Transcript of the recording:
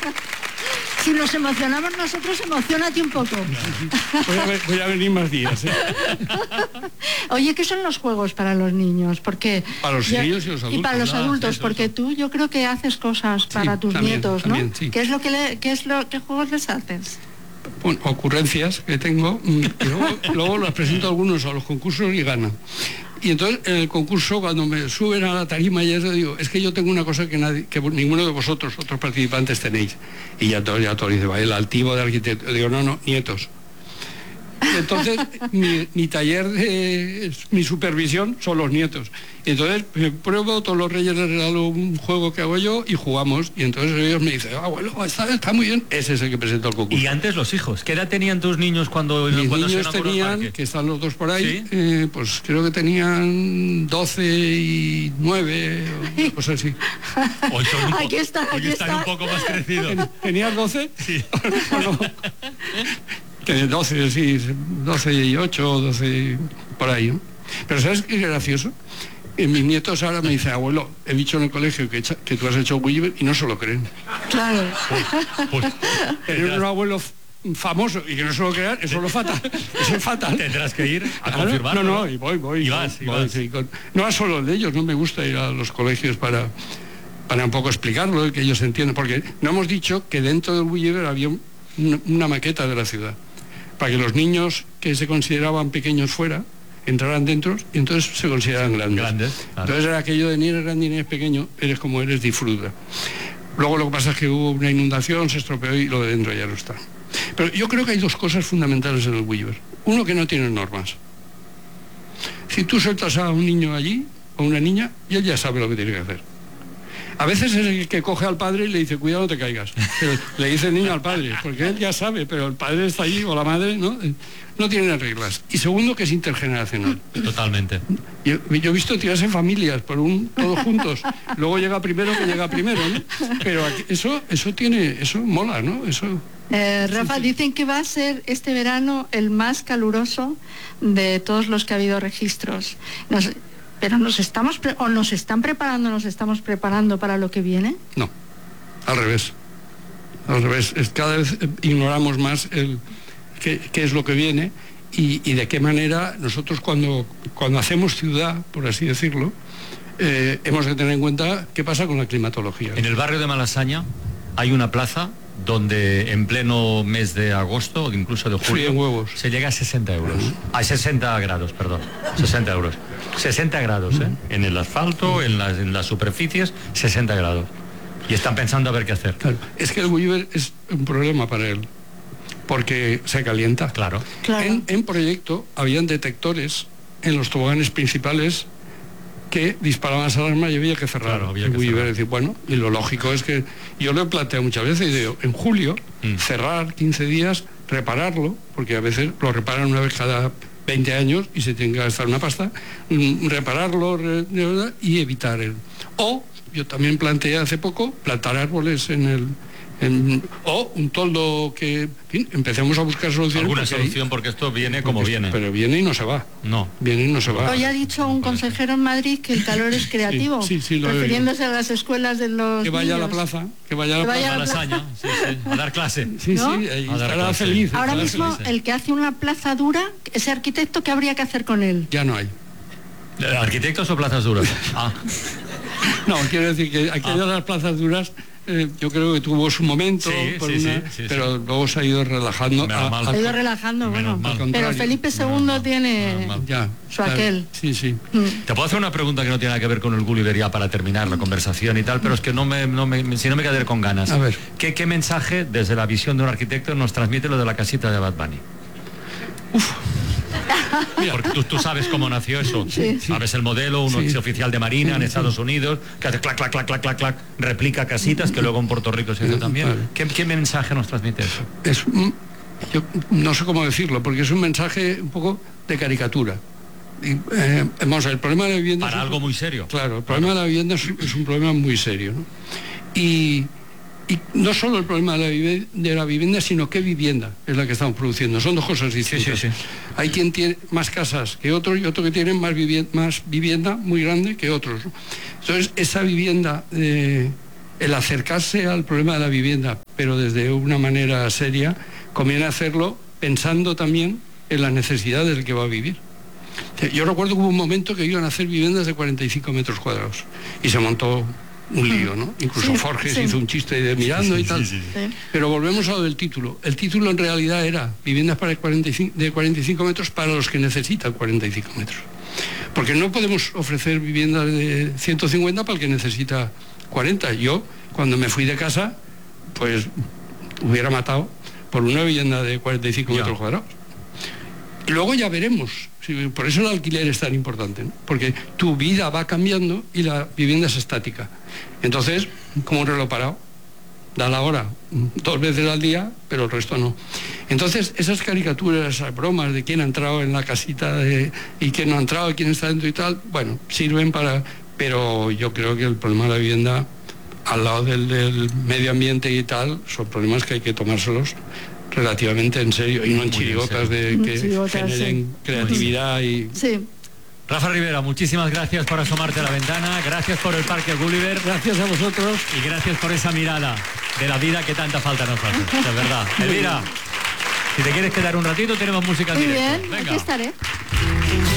Si nos emocionamos nosotros, emociónate un poco. Voy a venir más días. Oye, ¿qué son los juegos para los niños? Porque para los niños y los adultos. Y para los adultos, porque tú, yo creo que haces cosas para tus nietos, ¿no? Sí. ¿Qué juegos les haces? Bueno, ocurrencias que tengo, y luego las presento a algunos a los concursos y ganan. Y entonces en el concurso, cuando me suben a la tarima, ya les digo, es que yo tengo una cosa que ninguno de vosotros, otros participantes, tenéis. Y ya todo dice, va, el altivo de arquitecto. Digo, no, nietos. Entonces, mi taller, mi supervisión son los nietos. Y entonces pruebo, todos los reyes les regalo un juego que hago yo y jugamos. Y entonces ellos me dicen, abuelo, está muy bien. Ese es el que presento el concurso. Y antes los hijos, ¿qué edad tenían tus niños cuando Mis niños tenían, que están los dos por ahí, ¿sí? Pues creo que tenían 12 y 9, o cosas así. Hoy son aquí están un poco más crecidos. ¿Tenías 12? Sí. No. 12, sí, 12 y 8, 12, por ahí, ¿no? Pero ¿sabes qué es gracioso? Mis nietos ahora me dicen, abuelo, he dicho en el colegio que tú has hecho Gulliver y no se lo creen. Claro. Pues, tener un abuelo famoso y que no se lo crean, eso es fatal. Eso es fatal. Tendrás que ir a confirmarlo. No, y voy. Y vas. Sí, no solo el de ellos, no me gusta ir a los colegios para un poco explicarlo, que ellos entiendan, porque no hemos dicho que dentro del Gulliver había una maqueta de la ciudad, para que los niños que se consideraban pequeños fuera entraran dentro y entonces se consideraban grandes. Claro. Entonces era aquello de ni eres grande ni eres pequeño, eres como eres, disfruta. Luego lo que pasa es que hubo una inundación, se estropeó y lo de dentro ya no está. Pero yo creo que hay dos cosas fundamentales en el Gulliver. Uno, que no tiene normas. Si tú sueltas a un niño allí o una niña, y él ya sabe lo que tiene que hacer. A veces es el que coge al padre y le dice, cuidado, no te caigas. Pero le dice el niño al padre, porque él ya sabe, pero el padre está allí, o la madre, no tienen reglas. Y segundo, que es intergeneracional. Totalmente. Yo he visto tirarse familias todos juntos. Luego llega primero, ¿no? Pero eso mola, ¿no? Eso... Rafa, dicen que va a ser este verano el más caluroso de todos los que ha habido registros. Pero nos estamos preparando para lo que viene. No, al revés. Cada vez ignoramos más qué es lo que viene y de qué manera nosotros cuando hacemos ciudad, por así decirlo, hemos de tener en cuenta qué pasa con la climatología. En el barrio de Malasaña hay una plaza donde en pleno mes de agosto, incluso de julio, se llega a 60 euros. A 60 grados, perdón. 60 euros. 60 grados, ¿eh? En el asfalto, en las superficies, 60 grados. Y están pensando a ver qué hacer. Claro. Es que el Gulliver es un problema para él, porque se calienta. Claro. En proyecto habían detectores en los toboganes principales que disparaban esa alarma y había que cerrar. Claro, había que cerrar. Decir, bueno, y lo lógico es que yo lo he planteado muchas veces y digo, en julio, cerrar 15 días, repararlo, porque a veces lo reparan una vez cada 20 años y se tiene que gastar una pasta, repararlo y evitar O yo también planteé hace poco plantar árboles o un toldo que, en fin, empecemos a buscar soluciones. Alguna solución, porque esto viene como viene. Pero viene y no se va. No. Viene y no se va. Hoy ha dicho un consejero en Madrid que el calor es creativo, sí, refiriéndose a las escuelas de los que vaya niños. A la plaza, que vaya a la plaza. A dar clase. Sí, ¿no? Ahí estará feliz. Ahora mismo, el que hace una plaza dura, ese arquitecto, ¿qué habría que hacer con él? Ya no hay. ¿Arquitectos o plazas duras? No, quiero decir que aquellas las plazas duras yo creo que tuvo su momento, pero luego se ha ido relajando. Se ha ido relajando, bueno. Pero Felipe II tiene su aquel. Sí. Te puedo hacer una pregunta que no tiene nada que ver con el Gulliver ya para terminar la conversación y tal, pero es que si no me quedaré con ganas. A ver. ¿Qué mensaje desde la visión de un arquitecto nos transmite lo de la casita de Bad Bunny? Porque tú sabes cómo nació eso. Sabes el modelo, un oficial de Marina en Estados Unidos que hace clac, clac, clac, clac, clac, clac, replica casitas, que luego en Puerto Rico se hace también. Vale. ¿Qué mensaje nos transmite eso? Yo no sé cómo decirlo, porque es un mensaje un poco de caricatura. Vamos a ver, el problema de la vivienda... Para algo muy serio. Claro, el problema de la vivienda es un problema muy serio, ¿no? Y no solo el problema de la vivienda, sino qué vivienda es la que estamos produciendo. Son dos cosas distintas. Sí. Hay quien tiene más casas que otros y otro que tiene más vivienda muy grande que otros, ¿no? Entonces, esa vivienda el acercarse al problema de la vivienda, pero desde una manera seria, conviene hacerlo pensando también en las necesidades del que va a vivir. Yo recuerdo que hubo un momento que iban a hacer viviendas de 45 metros cuadrados y se montó un lío, ¿no? Incluso Forges hizo un chiste de mirando y tal. Pero volvemos a lo del título. El título en realidad era viviendas de 45 metros para los que necesitan 45 metros. Porque no podemos ofrecer viviendas de 150 para el que necesita 40. Yo, cuando me fui de casa, pues hubiera matado por una vivienda de 45 metros cuadrados. Y luego ya veremos. Por eso el alquiler es tan importante, ¿no? Porque tu vida va cambiando y la vivienda es estática. Entonces, como un reloj parado, da la hora 2 veces al día, pero el resto no. Entonces, esas caricaturas, esas bromas de quién ha entrado en la casita y quién no ha entrado, y quién está dentro y tal, bueno, sirven para... Pero yo creo que el problema de la vivienda, al lado del medio ambiente y tal, son problemas que hay que tomárselos relativamente en serio y no en chirigotas que generen creatividad y... Sí. Rafa Ribera, muchísimas gracias por asomarte a la ventana, gracias por el Parque Gulliver. Gracias a vosotros. Y gracias por esa mirada de la vida que tanta falta nos hace, de verdad. Elvira, si te quieres quedar un ratito, tenemos música en directo. Muy bien, aquí estaré.